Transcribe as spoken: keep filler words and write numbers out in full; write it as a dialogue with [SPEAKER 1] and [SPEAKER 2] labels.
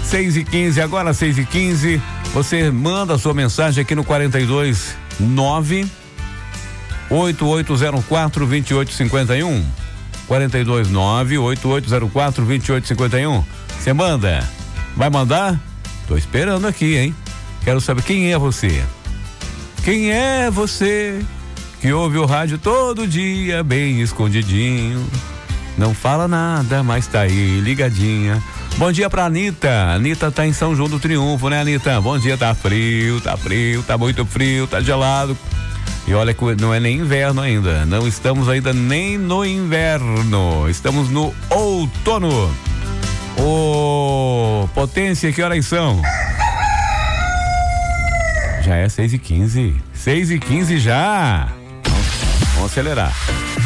[SPEAKER 1] seis e quinze, agora seis e quinze. Você manda a sua mensagem aqui no quarenta e dois nove oito oito zero quatro dois oito cinco um. quarenta e dois nove oito oito zero quatro dois oito cinco um. Você manda? Vai mandar? Tô esperando aqui, hein? Quero saber quem é você. Quem é você que ouve o rádio todo dia, bem escondidinho? Não fala nada, mas tá aí, ligadinha. Bom dia pra Anitta. Anitta tá em São João do Triunfo, né, Anitta? Bom dia, tá frio, tá frio, tá muito frio, tá gelado. E olha que não é nem inverno ainda. Não estamos ainda nem no inverno. Estamos no outono. Ô, potência, que horas são? Já é seis e quinze. seis e quinze já. Vamos, vamos acelerar.